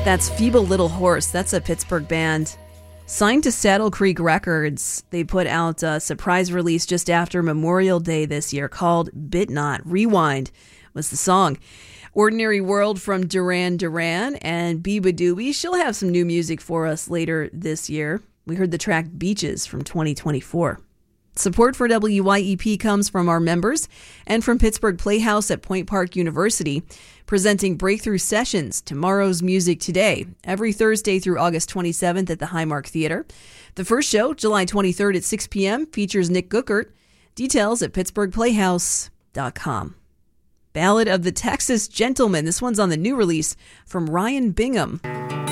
That's Feeble Little Horse. That's a Pittsburgh band. Signed to Saddle Creek Records, they put out a surprise release just after Memorial Day this year called Bit Not. Rewind was the song. Ordinary World from Duran Duran and Biba Doobie. She'll have some new music for us later this year. We heard the track Beaches from 2024. Support for WYEP comes from our members and from Pittsburgh Playhouse at Point Park University, presenting Breakthrough Sessions, Tomorrow's Music Today, every Thursday through August 27th at the Highmark Theater. The first show, July 23rd at 6 p.m., features Nick Guckert. Details at pittsburghplayhouse.com. Ballad of the Texas Gentleman. This one's on the new release from Ryan Bingham.